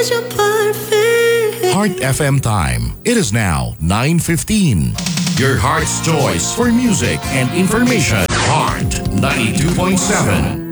You're perfect. Heart FM time. It is now 9:15. Your heart's choice for music and information. Heart 92.7.